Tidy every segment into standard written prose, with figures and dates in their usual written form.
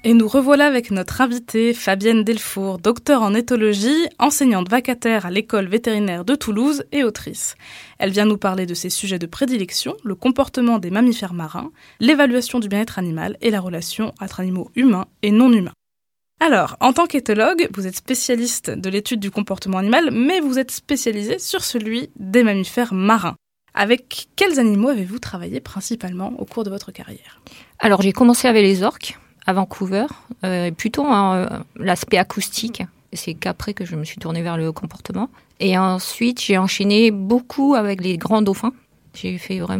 Et nous revoilà avec notre invitée Fabienne Delfour, docteure en éthologie, enseignante vacataire à l'école vétérinaire de Toulouse et autrice. Elle vient nous parler de ses sujets de prédilection, le comportement des mammifères marins, l'évaluation du bien-être animal et la relation entre animaux humains et non humains. Alors, en tant qu'éthologue, vous êtes spécialiste de l'étude du comportement animal, mais vous êtes spécialisée sur celui des mammifères marins. Avec quels animaux avez-vous travaillé principalement au cours de votre carrière ? Alors, j'ai commencé avec les orques à Vancouver, plutôt l'aspect acoustique. C'est qu'après que je me suis tournée vers le comportement. Et ensuite, j'ai enchaîné beaucoup avec les grands dauphins. J'ai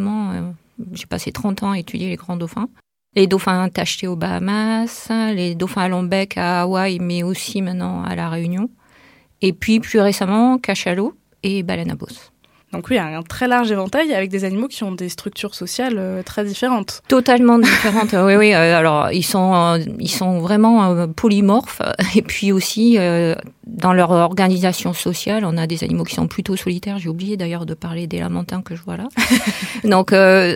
passé 30 ans à étudier les grands dauphins. Les dauphins tachetés aux Bahamas, les dauphins à long bec à Hawaï, mais aussi maintenant à La Réunion. Et puis, plus récemment, cachalots et baleines à bosse. Donc oui, un très large éventail avec des animaux qui ont des structures sociales très différentes. Totalement différentes, oui. Alors, ils sont vraiment polymorphes. Et puis aussi, dans leur organisation sociale, on a des animaux qui sont plutôt solitaires. J'ai oublié d'ailleurs de parler des lamantins que je vois là. Donc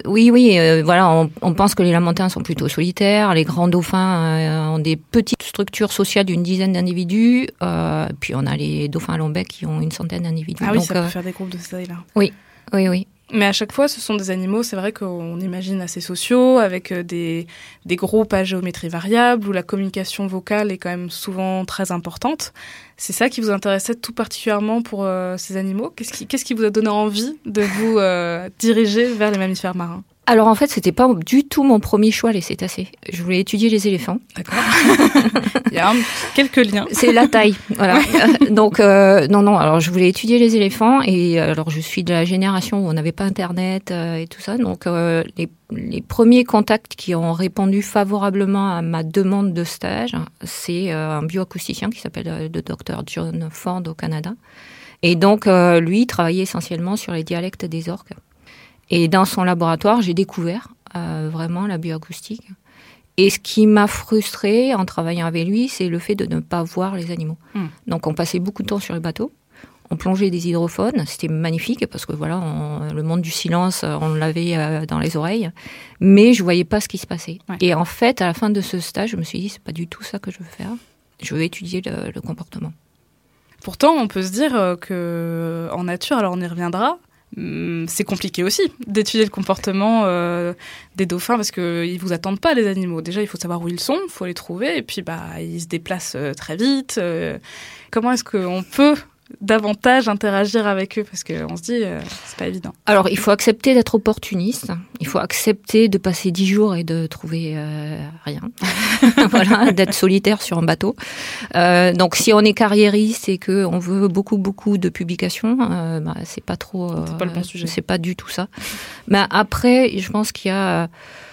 voilà, on pense que les lamantins sont plutôt solitaires. Les grands dauphins ont des petites structures sociales d'une dizaine d'individus. Puis on a les dauphins à long bec qui ont une centaine d'individus. Ah oui, donc, ça peut faire des groupes de cette taille-là. Oui. Mais à chaque fois, ce sont des animaux, c'est vrai qu'on imagine assez sociaux, avec des groupes à géométrie variable, où la communication vocale est quand même souvent très importante. C'est ça qui vous intéressait tout particulièrement pour ces animaux ? Qu'est-ce qui vous a donné envie de vous diriger vers les mammifères marins ? Alors en fait, c'était pas du tout mon premier choix, les cétacés. Je voulais étudier les éléphants. D'accord. Il y a quelques liens. C'est la taille, voilà. Ouais. Donc non. Alors je voulais étudier les éléphants et alors je suis de la génération où on n'avait pas Internet et tout ça. Donc les premiers contacts qui ont répondu favorablement à ma demande de stage, c'est un bioacousticien qui s'appelle le docteur John Ford au Canada. Et donc lui travaillait essentiellement sur les dialectes des orques. Et dans son laboratoire, j'ai découvert vraiment la bioacoustique. Et ce qui m'a frustrée en travaillant avec lui, c'est le fait de ne pas voir les animaux. Donc on passait beaucoup de temps sur le bateau, on plongeait des hydrophones, c'était magnifique parce que voilà, le monde du silence, on l'avait dans les oreilles, mais je voyais pas ce qui se passait. Ouais. Et en fait, à la fin de ce stage, je me suis dit, c'est pas du tout ça que je veux faire. Je veux étudier le comportement. Pourtant, on peut se dire que en nature, alors on y reviendra, c'est compliqué aussi d'étudier le comportement des dauphins parce qu'ils ne vous attendent pas, les animaux. Déjà, il faut savoir où ils sont, il faut les trouver, et puis ils se déplacent très vite. Comment est-ce qu'on peut davantage interagir avec eux ? Parce qu'on se dit, c'est pas évident. Alors, il faut accepter d'être opportuniste. Il faut accepter de passer 10 jours et de trouver rien. Voilà, d'être solitaire sur un bateau. Donc, si on est carriériste et qu'on veut beaucoup de publications, c'est pas trop... c'est pas le bon sujet. C'est pas du tout ça. Mais après, je pense qu'il y a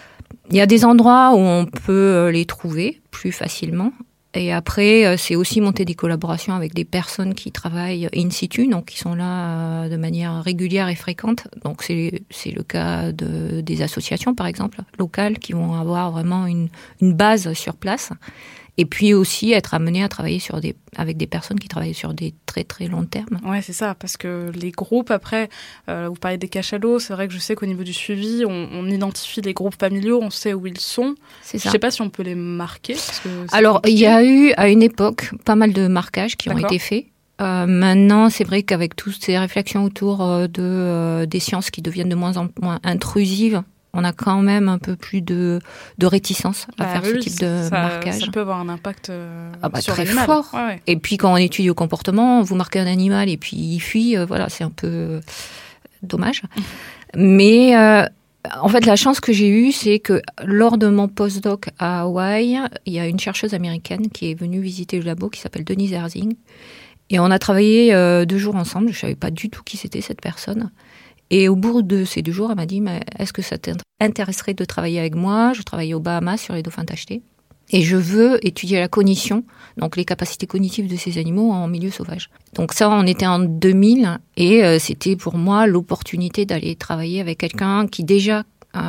des endroits où on peut les trouver plus facilement. Et après, c'est aussi monter des collaborations avec des personnes qui travaillent in situ, donc qui sont là de manière régulière et fréquente. Donc c'est le cas des associations, par exemple, locales, qui vont avoir vraiment une base sur place. Et puis aussi être amené à travailler avec des personnes qui travaillent sur des très très longs termes. Ouais, c'est ça, parce que les groupes, après, vous parlez des cachalots, c'est vrai que je sais qu'au niveau du suivi, on identifie les groupes familiaux, on sait où ils sont. C'est ça. Je ne sais pas si on peut les marquer. Parce que alors, il y a eu, à une époque, pas mal de marquages qui ont été faits. Maintenant, c'est vrai qu'avec toutes ces réflexions autour des sciences qui deviennent de moins en moins intrusives, on a quand même un peu plus de réticence à faire ce type de marquage. Ça peut avoir un impact sur très l'animal. fort. Ouais. Et puis quand on étudie le comportement, vous marquez un animal et puis il fuit, voilà, c'est un peu dommage. Mais en fait, la chance que j'ai eue, c'est que lors de mon postdoc à Hawaï, il y a une chercheuse américaine qui est venue visiter le labo qui s'appelle Denise Erzing. Et on a travaillé 2 jours ensemble. Je ne savais pas du tout qui c'était cette personne. Et au bout de ces 2 jours, elle m'a dit « Est-ce que ça t'intéresserait de travailler avec moi ?» Je travaillais aux Bahamas sur les dauphins tachetés. Et je veux étudier la cognition, donc les capacités cognitives de ces animaux en milieu sauvage. Donc ça, on était en 2000 et c'était pour moi l'opportunité d'aller travailler avec quelqu'un qui déjà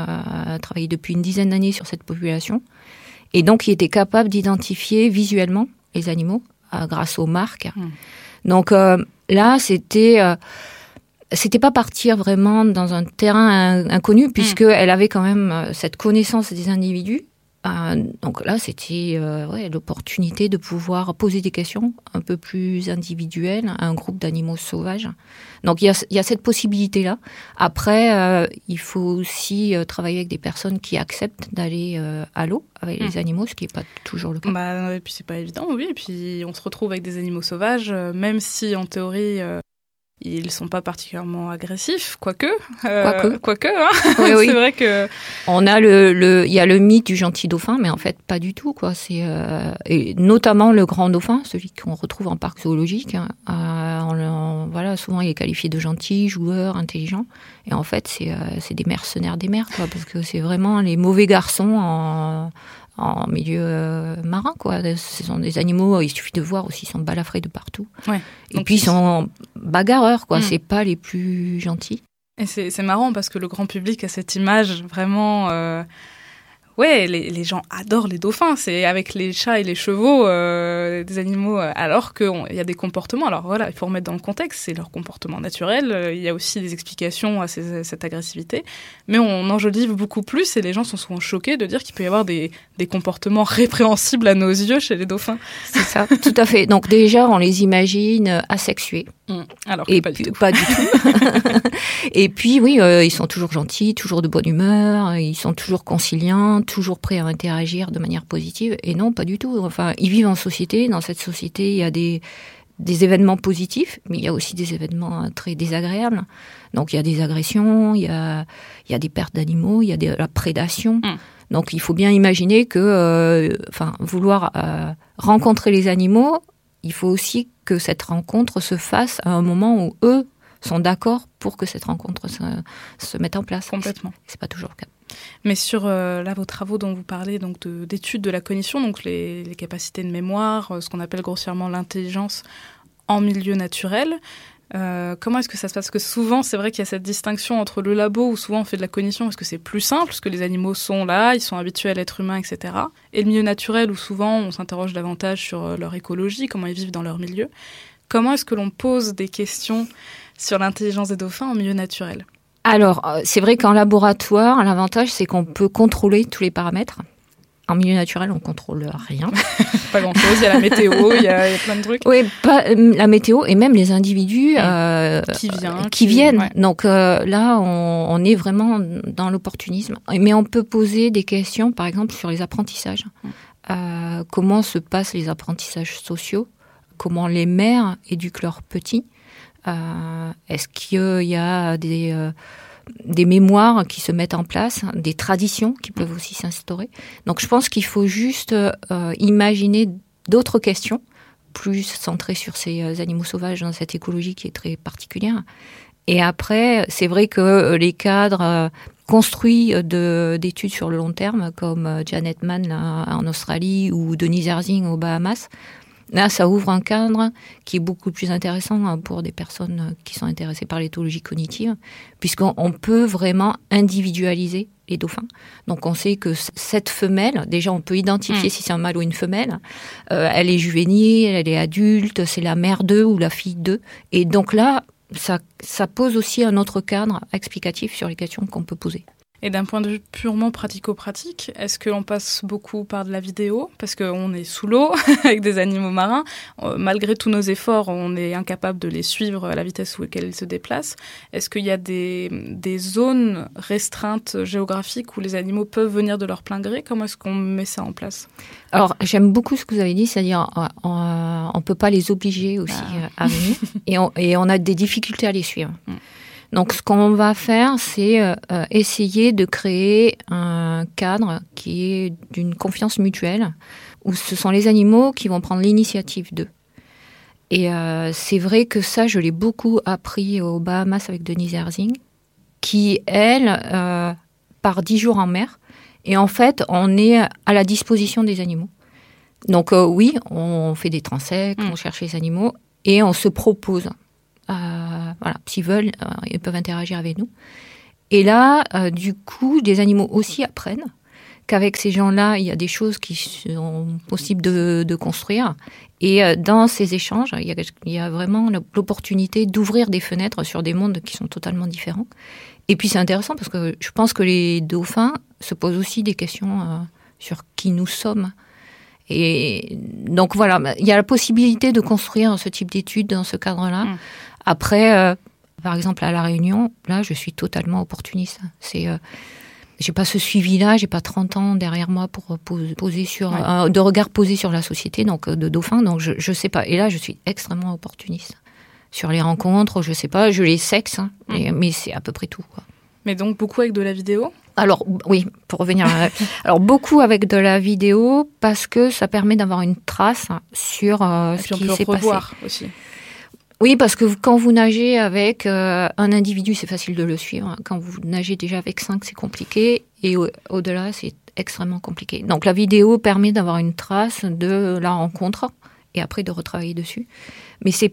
a travaillé depuis une dizaine d'années sur cette population et donc qui était capable d'identifier visuellement les animaux grâce aux marques. Donc là, c'était pas partir vraiment dans un terrain inconnu, puisqu'elle avait quand même cette connaissance des individus, Donc là, c'était l'opportunité de pouvoir poser des questions un peu plus individuelles à un groupe d'animaux sauvages. Donc il y a cette possibilité-là. Après, il faut aussi travailler avec des personnes qui acceptent d'aller à l'eau avec les animaux, ce qui n'est pas toujours le cas. Et puis c'est pas évident, oui. Et puis on se retrouve avec des animaux sauvages, même si en théorie... Ils sont pas particulièrement agressifs, quoique. Hein. Oui, oui. C'est vrai que on a il y a le mythe du gentil dauphin, mais en fait pas du tout, quoi. C'est et notamment le grand dauphin, celui qu'on retrouve en parc zoologique. Voilà, souvent il est qualifié de gentil, joueur, intelligent, et en fait c'est des mercenaires des mers, quoi, parce que c'est vraiment les mauvais garçons en milieu marin, quoi. Ce sont des animaux, il suffit de voir aussi, ils sont balafrés de partout. Ouais. Et puis ils sont bagarreurs, quoi. C'est pas les plus gentils. Et c'est marrant parce que le grand public a cette image vraiment... les gens adorent les dauphins. C'est avec les chats et les chevaux, des animaux, alors qu'il y a des comportements. Alors voilà, il faut remettre dans le contexte, c'est leur comportement naturel. Il y a aussi des explications à cette agressivité. Mais on enjolive beaucoup plus et les gens sont souvent choqués de dire qu'il peut y avoir des comportements répréhensibles à nos yeux chez les dauphins. C'est ça, tout à fait. Donc déjà, on les imagine asexués. Alors que pas du tout. Pas du tout. Et puis oui, ils sont toujours gentils, toujours de bonne humeur, ils sont toujours conciliants, toujours prêts à interagir de manière positive. Et non, pas du tout. Enfin, ils vivent en société. Dans cette société, il y a des événements positifs, mais il y a aussi des événements très désagréables. Donc il y a des agressions, il y a des pertes d'animaux, il y a de la prédation. Donc il faut bien imaginer que, vouloir rencontrer les animaux, il faut aussi que cette rencontre se fasse à un moment où eux sont d'accord pour que cette rencontre se mette en place. Complètement. C'est pas toujours le cas. Mais sur vos travaux dont vous parlez, donc d'études de la cognition, donc les capacités de mémoire, ce qu'on appelle grossièrement l'intelligence en milieu naturel, comment est-ce que ça se passe? Parce que souvent, c'est vrai qu'il y a cette distinction entre le labo où souvent on fait de la cognition parce que c'est plus simple, parce que les animaux sont là, ils sont habitués à l'être humain, etc. Et le milieu naturel où souvent on s'interroge davantage sur leur écologie, comment ils vivent dans leur milieu. Comment est-ce que l'on pose des questions sur l'intelligence des dauphins en milieu naturel? Alors, c'est vrai qu'en laboratoire, l'avantage, c'est qu'on peut contrôler tous les paramètres. En milieu naturel, on ne contrôle rien. Pas grand-chose, il y a la météo, il y a plein de trucs. Oui, la météo et même les individus qui viennent. Ouais. Donc là, on est vraiment dans l'opportunisme. Mais on peut poser des questions, par exemple, sur les apprentissages. Comment se passent les apprentissages sociaux? Comment les mères éduquent leurs petits? Est-ce qu'il y a des mémoires qui se mettent en place, des traditions qui peuvent aussi s'instaurer? Donc je pense qu'il faut juste imaginer d'autres questions, plus centrées sur ces animaux sauvages dans cette écologie qui est très particulière. Et après, c'est vrai que les cadres construits d'études sur le long terme, comme Janet Mann en Australie ou Denise Erzing aux Bahamas, là, ça ouvre un cadre qui est beaucoup plus intéressant pour des personnes qui sont intéressées par l'éthologie cognitive, puisqu'on peut vraiment individualiser les dauphins. Donc, on sait que cette femelle, déjà, on peut identifier si c'est un mâle ou une femelle. Elle est juvénile, elle est adulte, c'est la mère d'eux ou la fille d'eux. Et donc là, ça pose aussi un autre cadre explicatif sur les questions qu'on peut poser. Et d'un point de vue purement pratico-pratique, est-ce qu'on passe beaucoup par de la vidéo? Parce qu'on est sous l'eau avec des animaux marins. Malgré tous nos efforts, on est incapable de les suivre à la vitesse à laquelle ils se déplacent. Est-ce qu'il y a des zones restreintes géographiques où les animaux peuvent venir de leur plein gré? Comment est-ce qu'on met ça en place? Alors, j'aime beaucoup ce que vous avez dit, c'est-à-dire on ne peut pas les obliger aussi à venir et on a des difficultés à les suivre. Donc, ce qu'on va faire, c'est essayer de créer un cadre qui est d'une confiance mutuelle, où ce sont les animaux qui vont prendre l'initiative d'eux. Et c'est vrai que ça, je l'ai beaucoup appris aux Bahamas avec Denise Erzing, qui, elle, part 10 jours en mer. Et en fait, on est à la disposition des animaux. Donc oui, on fait des transects, on cherche les animaux, et on se propose. Voilà, s'ils veulent, ils peuvent interagir avec nous. Et là, du coup, les animaux aussi apprennent qu'avec ces gens-là, il y a des choses qui sont possibles de construire. Et dans ces échanges, il y a vraiment l'opportunité d'ouvrir des fenêtres sur des mondes qui sont totalement différents. Et puis c'est intéressant parce que je pense que les dauphins se posent aussi des questions sur qui nous sommes. Et donc voilà, il y a la possibilité de construire ce type d'études dans ce cadre-là. Après, par exemple à La Réunion, là je suis totalement opportuniste. J'ai pas ce suivi-là, j'ai pas 30 ans derrière moi pour poser sur de regard posé sur la société, donc de dauphin, donc je sais pas. Et là, je suis extrêmement opportuniste sur les rencontres. Je sais pas, je les sexe, mais c'est à peu près tout, quoi. Mais donc beaucoup avec de la vidéo ? Alors oui, pour revenir, alors beaucoup avec de la vidéo parce que ça permet d'avoir une trace sur ce qui s'est passé. Aussi. Oui, parce que quand vous nagez avec un individu, c'est facile de le suivre. Quand vous nagez déjà avec 5, c'est compliqué. Et au-delà, c'est extrêmement compliqué. Donc la vidéo permet d'avoir une trace de la rencontre et après de retravailler dessus. Mais c'est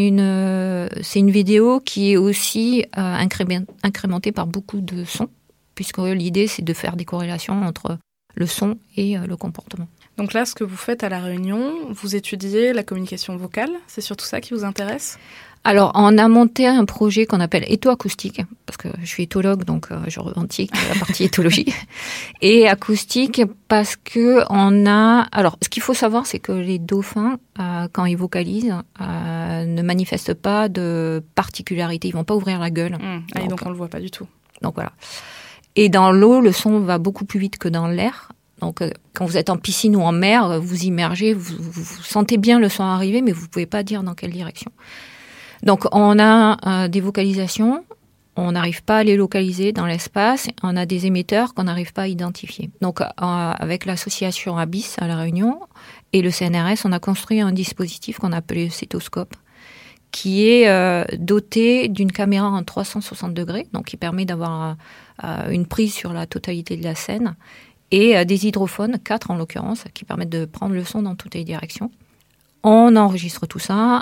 une vidéo qui est aussi incrémentée par beaucoup de sons, puisque l'idée, c'est de faire des corrélations entre le son et le comportement. Donc là, ce que vous faites à La Réunion, vous étudiez la communication vocale, c'est surtout ça qui vous intéresse ? Alors, on a monté un projet qu'on appelle étho-acoustique, parce que je suis éthologue, donc je revendique la partie éthologie. Et acoustique, parce que on a... Alors, ce qu'il faut savoir, c'est que les dauphins, quand ils vocalisent, ne manifestent pas de particularité. Ils vont pas ouvrir la gueule. Et donc on le voit pas du tout. Donc voilà. Et dans l'eau, le son va beaucoup plus vite que dans l'air. Donc, quand vous êtes en piscine ou en mer, vous immergez, vous sentez bien le son arriver, mais vous ne pouvez pas dire dans quelle direction. Donc, on a des vocalisations, on n'arrive pas à les localiser dans l'espace, on a des émetteurs qu'on n'arrive pas à identifier. Donc, avec l'association Abyss à La Réunion et le CNRS, on a construit un dispositif qu'on appelle le cétoscope, qui est doté d'une caméra en 360 degrés, donc qui permet d'avoir une prise sur la totalité de la scène, et des hydrophones, 4 en l'occurrence, qui permettent de prendre le son dans toutes les directions. On enregistre tout ça,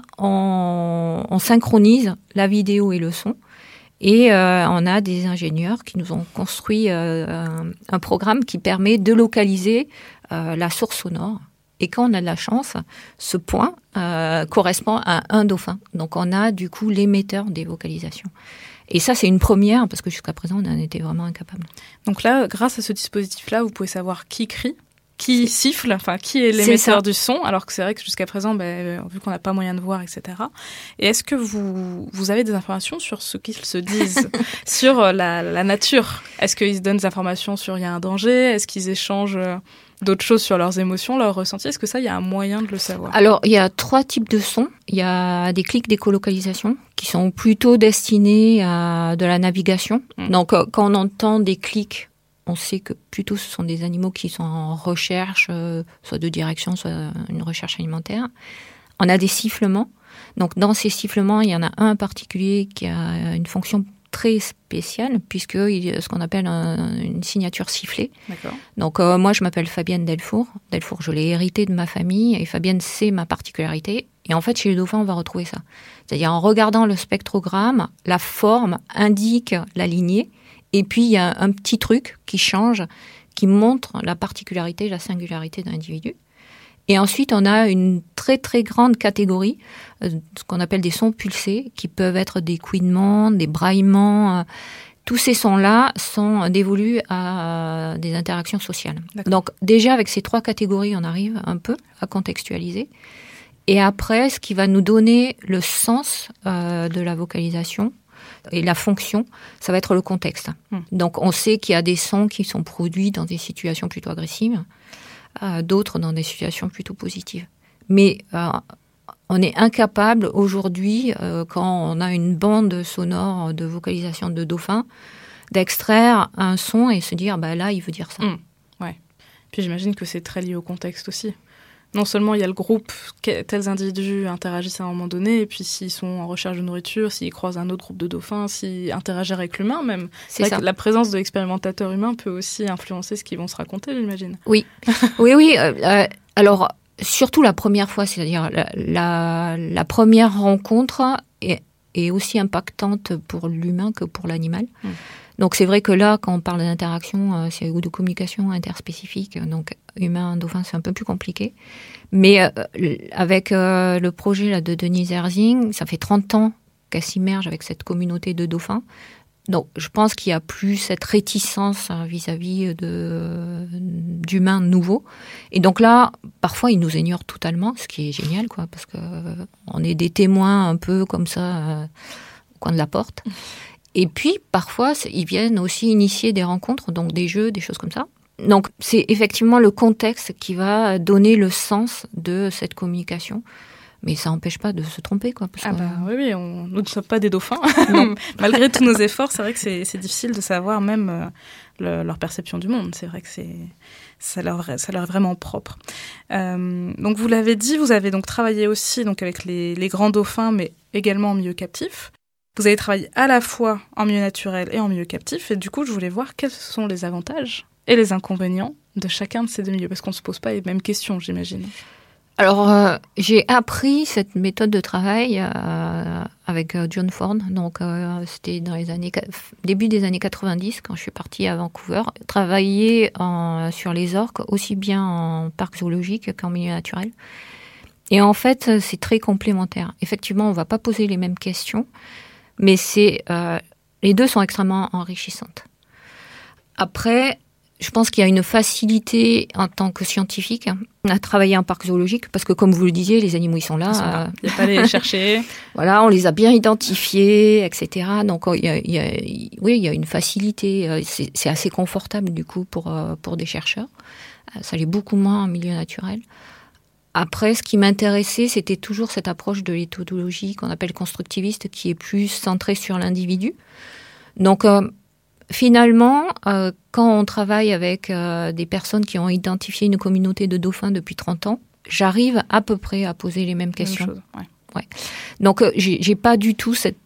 on synchronise la vidéo et le son, et on a des ingénieurs qui nous ont construit un programme qui permet de localiser la source sonore. Et quand on a de la chance, ce point correspond à un dauphin. Donc on a du coup l'émetteur des vocalisations. Et ça, c'est une première, parce que jusqu'à présent, on en était vraiment incapable. Donc là, grâce à ce dispositif-là, vous pouvez savoir qui crie, qui siffle, enfin qui est l'émetteur du son, alors que c'est vrai que jusqu'à présent, vu qu'on n'a pas moyen de voir, etc. Et est-ce que vous avez des informations sur ce qu'ils se disent, sur la nature ? Est-ce qu'ils se donnent des informations sur il y a un danger ? Est-ce qu'ils échangent d'autres choses sur leurs émotions, leurs ressentis ? Est-ce que ça, il y a un moyen de le savoir ? Alors, il y a 3 types de sons. Il y a des clics d'écolocalisation qui sont plutôt destinés à de la navigation. Donc, quand on entend des clics, on sait que plutôt ce sont des animaux qui sont en recherche, soit de direction, soit une recherche alimentaire. On a des sifflements. Donc, dans ces sifflements, il y en a un en particulier qui a une fonction très spéciale, puisque ce qu'on appelle une signature sifflée. D'accord. Donc, moi, je m'appelle Fabienne Delfour. Delfour, je l'ai hérité de ma famille, et Fabienne, c'est ma particularité. Et en fait, chez les dauphins, on va retrouver ça. C'est-à-dire, en regardant le spectrogramme, la forme indique la lignée, et puis il y a un petit truc qui change, qui montre la particularité, la singularité d'un individu. Et ensuite, on a une très très grande catégorie, ce qu'on appelle des sons pulsés, qui peuvent être des couinements, des braillements. Tous ces sons-là sont dévolus à des interactions sociales. D'accord. Donc déjà, avec ces 3 catégories, on arrive un peu à contextualiser. Et après, ce qui va nous donner le sens de la vocalisation et la fonction, ça va être le contexte. Donc on sait qu'il y a des sons qui sont produits dans des situations plutôt agressives, d'autres dans des situations plutôt positives. Mais on est incapable aujourd'hui, quand on a une bande sonore de vocalisation de dauphin, d'extraire un son et se dire, là, il veut dire ça. Ouais. Puis j'imagine que c'est très lié au contexte aussi. Non seulement il y a le groupe, tels individus interagissent à un moment donné, et puis s'ils sont en recherche de nourriture, s'ils croisent un autre groupe de dauphins, s'ils interagissent avec l'humain même. C'est vrai que la présence de l'expérimentateur humain peut aussi influencer ce qu'ils vont se raconter, j'imagine. Oui, oui. Alors, surtout la première fois, c'est-à-dire la première rencontre est aussi impactante pour l'humain que pour l'animal. Donc c'est vrai que là, quand on parle d'interaction ou de communication interspécifique, donc humain-dauphin, c'est un peu plus compliqué. Mais avec le projet là, de Denise Herzing, ça fait 30 ans qu'elle s'immerge avec cette communauté de dauphins. Donc, je pense qu'il y a plus cette réticence vis-à-vis d'humains nouveaux. Et donc là, parfois, ils nous ignorent totalement, ce qui est génial, quoi, parce que on est des témoins un peu comme ça au coin de la porte. Et puis, parfois, ils viennent aussi initier des rencontres, donc des jeux, des choses comme ça. Donc, c'est effectivement le contexte qui va donner le sens de cette communication. Mais ça n'empêche pas de se tromper, quoi. Oui, nous ne sommes pas des dauphins. Malgré tous nos efforts, c'est vrai que c'est difficile de savoir même leur perception du monde. C'est vrai que ça leur est vraiment propre. Donc vous l'avez dit, vous avez donc travaillé aussi donc avec les grands dauphins, mais également en milieu captif. Vous avez travaillé à la fois en milieu naturel et en milieu captif. Et du coup, je voulais voir quels sont les avantages et les inconvénients de chacun de ces deux milieux, parce qu'on ne se pose pas les mêmes questions, j'imagine. Alors, j'ai appris cette méthode de travail avec John Ford. Donc, c'était dans début des années 90, quand je suis partie à Vancouver, travailler sur les orques, aussi bien en parc zoologique qu'en milieu naturel. Et en fait, c'est très complémentaire. Effectivement, on ne va pas poser les mêmes questions, mais les deux sont extrêmement enrichissantes. Après, je pense qu'il y a une facilité en tant que scientifique à travailler en parc zoologique parce que, comme vous le disiez, les animaux, ils sont là. Il n'y a pas à les chercher. Voilà, on les a bien identifiés, etc. Donc, il y a une facilité. C'est assez confortable, du coup, pour des chercheurs. Ça l'est beaucoup moins en milieu naturel. Après, ce qui m'intéressait, c'était toujours cette approche de l'éthologie qu'on appelle constructiviste, qui est plus centrée sur l'individu. Donc, finalement, quand on travaille avec des personnes qui ont identifié une communauté de dauphins depuis 30 ans, j'arrive à peu près à poser les mêmes questions. Ouais. Donc, j'ai pas du tout ce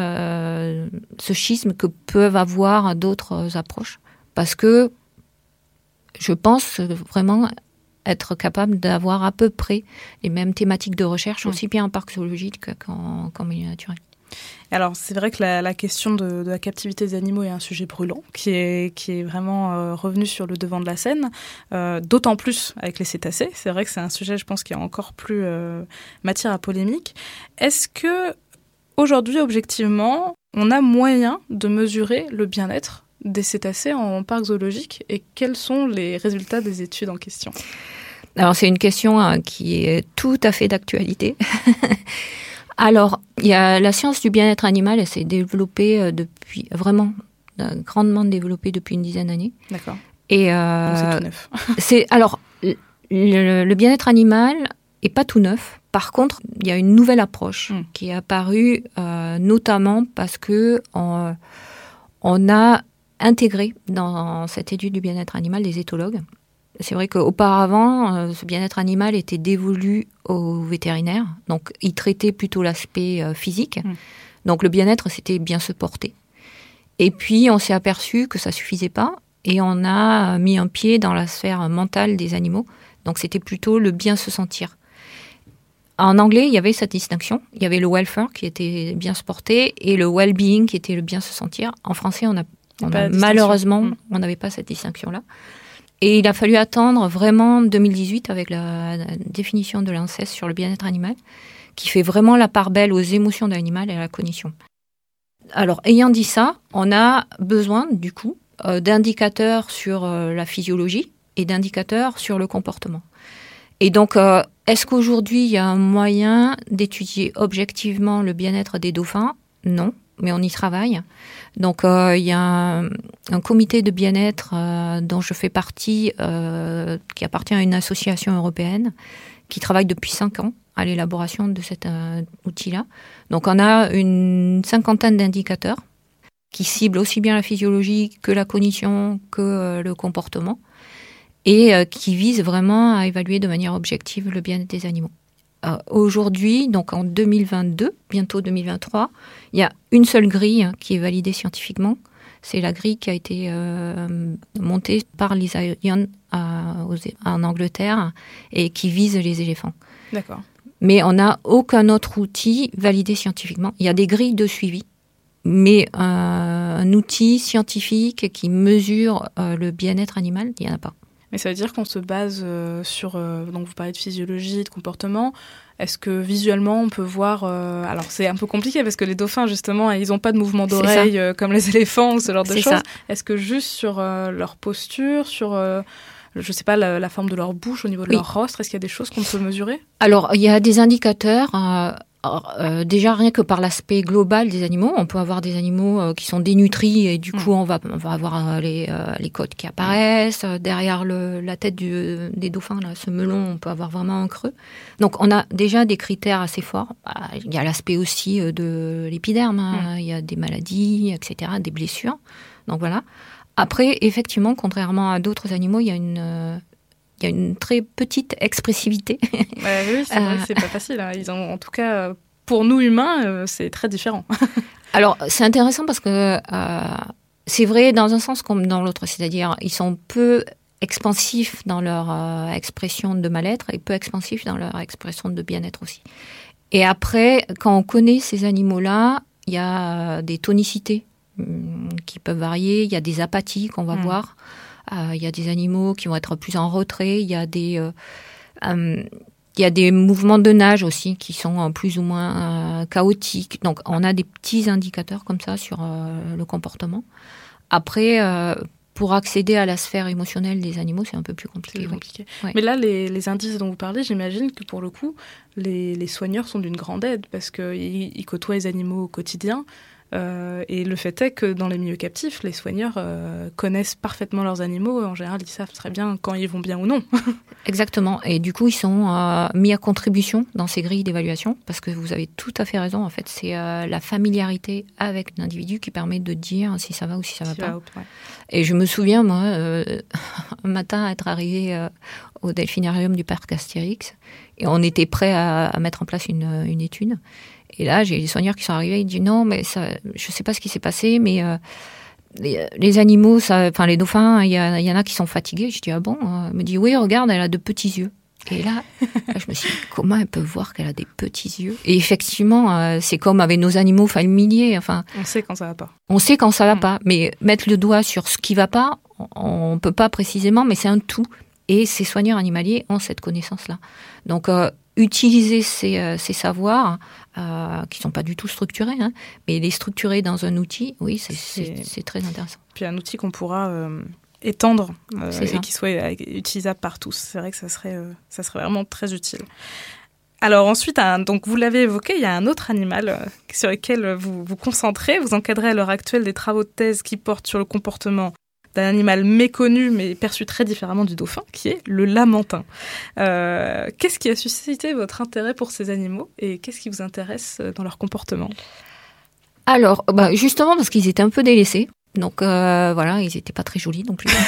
schisme que peuvent avoir d'autres approches, parce que je pense vraiment être capable d'avoir à peu près les mêmes thématiques de recherche, aussi bien en parc zoologique qu'en milieu naturel. Alors, c'est vrai que la question de la captivité des animaux est un sujet brûlant, qui est vraiment revenu sur le devant de la scène, d'autant plus avec les cétacés. C'est vrai que c'est un sujet, je pense, qui a encore plus matière à polémique. Est-ce que, aujourd'hui, objectivement, on a moyen de mesurer le bien-être des cétacés en parc zoologique, et quels sont les résultats des études en question ? Alors, c'est une question qui est tout à fait d'actualité. Alors, il y a la science du bien-être animal, elle s'est développée grandement développée depuis une dizaine d'années. D'accord. Et donc c'est tout neuf. Le bien-être animal est pas tout neuf. Par contre, il y a une nouvelle approche qui est apparue, notamment parce que on a intégré dans cette étude du bien-être animal des éthologues. C'est vrai qu'auparavant, ce bien-être animal était dévolu aux vétérinaires. Donc, ils traitaient plutôt l'aspect physique. Donc, le bien-être, c'était bien se porter. Et puis, on s'est aperçu que ça suffisait pas. Et on a mis un pied dans la sphère mentale des animaux. Donc, c'était plutôt le bien se sentir. En anglais, il y avait cette distinction. Il y avait le welfare, qui était bien se porter, et le well-being, qui était le bien se sentir. En français, malheureusement, on n'avait pas cette distinction-là. Et il a fallu attendre vraiment 2018 avec la définition de l'ANSES sur le bien-être animal, qui fait vraiment la part belle aux émotions de l'animal et à la cognition. Alors, ayant dit ça, on a besoin, du coup, d'indicateurs sur la physiologie et d'indicateurs sur le comportement. Et donc, est-ce qu'aujourd'hui, il y a un moyen d'étudier objectivement le bien-être des dauphins ? Non, mais on y travaille. Donc, il y a un comité de bien-être dont je fais partie, qui appartient à une association européenne, qui travaille depuis 5 ans à l'élaboration de cet outil-là. Donc, on a une 50aine d'indicateurs qui ciblent aussi bien la physiologie que la cognition, que le comportement, et qui visent vraiment à évaluer de manière objective le bien-être des animaux. Aujourd'hui, donc en 2022, bientôt 2023, il y a une seule grille qui est validée scientifiquement. C'est la grille qui a été montée par Lisa Young en Angleterre et qui vise les éléphants. D'accord. Mais on n'a aucun autre outil validé scientifiquement. Il y a des grilles de suivi, mais un outil scientifique qui mesure le bien-être animal, il n'y en a pas. Mais ça veut dire qu'on se base sur... donc vous parlez de physiologie, de comportement. Est-ce que visuellement, on peut voir... alors, c'est un peu compliqué parce que les dauphins, justement, ils n'ont pas de mouvement d'oreille comme les éléphants ou ce genre de choses. Ça. Est-ce que juste sur leur posture, sur... je ne sais pas, la forme de leur bouche, au niveau de leur rostre, est-ce qu'il y a des choses qu'on peut mesurer ? Alors, il y a des indicateurs... déjà, rien que par l'aspect global des animaux, on peut avoir des animaux qui sont dénutris et du coup, on va avoir les côtes qui apparaissent. Derrière la tête des dauphins, là, ce melon, on peut avoir vraiment un creux. Donc, on a déjà des critères assez forts. Il y a l'aspect aussi de l'épiderme. Il y a des maladies, etc., des blessures. Donc, voilà. Après, effectivement, contrairement à d'autres animaux, il y a une très petite expressivité. Oui, c'est vrai que c'est pas facile. Hein. Ils ont, en tout cas, pour nous humains, c'est très différent. Alors, c'est intéressant parce que c'est vrai dans un sens comme dans l'autre. C'est-à-dire, ils sont peu expansifs dans leur expression de mal-être et peu expansifs dans leur expression de bien-être aussi. Et après, quand on connaît ces animaux-là, il y a des tonicités qui peuvent varier. Il y a des apathies qu'on va voir. Il y a des animaux qui vont être plus en retrait. Il y a des mouvements de nage aussi qui sont plus ou moins chaotiques. Donc, on a des petits indicateurs comme ça sur le comportement. Après, pour accéder à la sphère émotionnelle des animaux, c'est un peu plus compliqué. Ouais. Mais là, les indices dont vous parlez, j'imagine que pour le coup, les soigneurs sont d'une grande aide parce qu'ils côtoient les animaux au quotidien. Et le fait est que dans les milieux captifs, les soigneurs connaissent parfaitement leurs animaux. En général, ils savent très bien quand ils vont bien ou non. Exactement. Et du coup, ils sont mis à contribution dans ces grilles d'évaluation parce que vous avez tout à fait raison. En fait, c'est la familiarité avec l'individu qui permet de dire si ça va ou si ça va pas. Ouais. Et je me souviens, moi, un matin, être arrivée au delphinarium du parc Astérix et on était prêts à mettre en place une étude. Et là, j'ai des soigneurs qui sont arrivés, ils disent non, mais ça, je ne sais pas ce qui s'est passé, mais les animaux, les dauphins, il y en a qui sont fatigués. Je dis ah bon ? Elle me dit oui, regarde, elle a de petits yeux. Et là, je me suis dit comment elle peut voir qu'elle a des petits yeux ? Et effectivement, c'est comme avec nos animaux familiers. Enfin, on sait quand ça va pas. On sait quand ça va pas, mais mettre le doigt sur ce qui va pas, on peut pas précisément, mais c'est un tout. Et ces soigneurs animaliers ont cette connaissance-là. Donc utiliser ces savoirs qui sont pas du tout structurés, hein, mais les structurer dans un outil, oui, c'est très intéressant. Puis un outil qu'on pourra étendre et qui soit utilisable par tous. C'est vrai que ça serait vraiment très utile. Alors ensuite, donc vous l'avez évoqué, il y a un autre animal sur lequel vous vous concentrez. Vous encadrez à l'heure actuelle des travaux de thèse qui portent sur le comportement d'un animal méconnu mais perçu très différemment du dauphin, qui est le lamantin. Qu'est-ce qui a suscité votre intérêt pour ces animaux et qu'est-ce qui vous intéresse dans leur comportement ? Alors, justement parce qu'ils étaient un peu délaissés. Donc voilà, ils n'étaient pas très jolis non plus.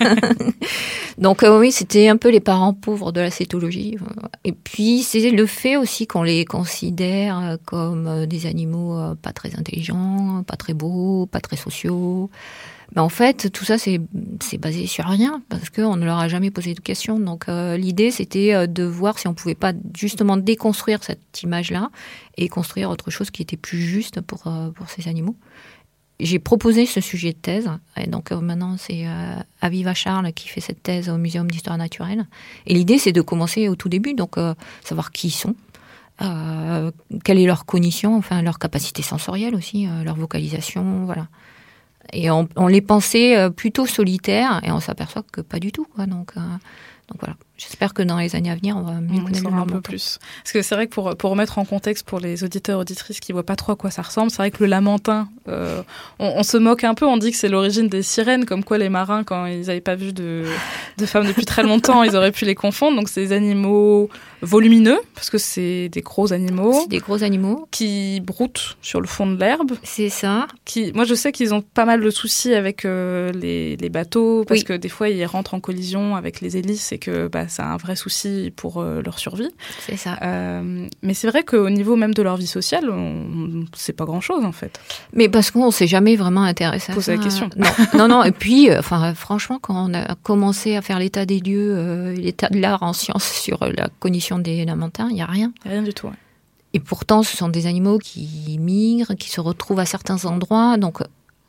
Donc oui, c'était un peu les parents pauvres de la cétologie. Et puis c'est le fait aussi qu'on les considère comme des animaux pas très intelligents, pas très beaux, pas très sociaux. Mais en fait, tout ça, c'est basé sur rien, parce qu'on ne leur a jamais posé de questions. Donc, l'idée, c'était de voir si on pouvait pas justement déconstruire cette image-là et construire autre chose qui était plus juste pour ces animaux. J'ai proposé ce sujet de thèse, et donc maintenant, c'est Aviva Charles qui fait cette thèse au Muséum d'Histoire Naturelle. Et l'idée, c'est de commencer au tout début, donc savoir qui ils sont, quelle est leur cognition, enfin leur capacité sensorielle aussi, leur vocalisation, voilà. Et on les pensait plutôt solitaires et on s'aperçoit que pas du tout, quoi. Donc voilà. J'espère que dans les années à venir, on va mieux connaître un peu plus. Parce que c'est vrai que pour remettre en contexte pour les auditeurs auditrices qui voient pas trop à quoi ça ressemble, c'est vrai que le lamantin, on se moque un peu, on dit que c'est l'origine des sirènes, comme quoi les marins, quand ils n'avaient pas vu de femmes depuis très longtemps, ils auraient pu les confondre. Donc c'est des animaux volumineux, parce que c'est des gros animaux. C'est des gros animaux. Qui broutent sur le fond de l'herbe. C'est ça. Moi, je sais qu'ils ont pas mal de soucis avec les bateaux, parce que des fois, ils rentrent en collision avec les hélices et que c'est un vrai souci pour leur survie. C'est ça. Mais c'est vrai qu'au niveau même de leur vie sociale, c'est pas grand-chose, en fait. Mais parce qu'on s'est jamais vraiment intéressé à ça. Poser la question. Non. Et puis, franchement, quand on a commencé à faire l'état des lieux, l'état de l'art en sciences sur la cognition des lamantins, il n'y a rien. Il n'y a rien du tout, ouais. Et pourtant, ce sont des animaux qui migrent, qui se retrouvent à certains endroits. Donc,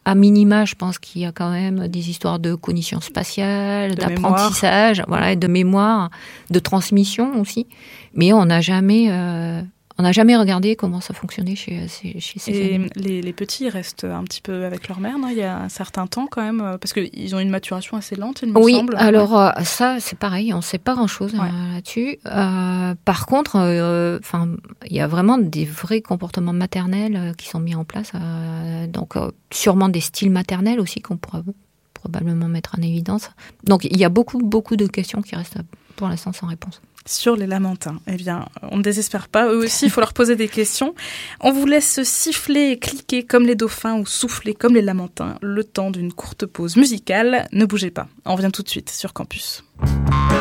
à minima, je pense qu'il y a quand même des histoires de cognition spatiale, d'apprentissage, voilà, et de mémoire, de transmission aussi. Mais on n'a jamais regardé comment ça fonctionnait chez ces animaux. Et les petits restent un petit peu avec leur mère, non ? Il y a un certain temps quand même, parce qu'ils ont une maturation assez lente, il me semble. Oui, alors ça, c'est pareil, on ne sait pas grand-chose là-dessus. Par contre, il y a vraiment des vrais comportements maternels qui sont mis en place. Donc, sûrement des styles maternels aussi qu'on pourra probablement mettre en évidence. Donc, il y a beaucoup, beaucoup de questions qui restent pour l'instant sans réponse. Sur les lamantins, eh bien, on ne désespère pas. Eux aussi, il faut leur poser des questions. On vous laisse siffler et cliquer comme les dauphins ou souffler comme les lamantins le temps d'une courte pause musicale. Ne bougez pas, on revient tout de suite sur Campus.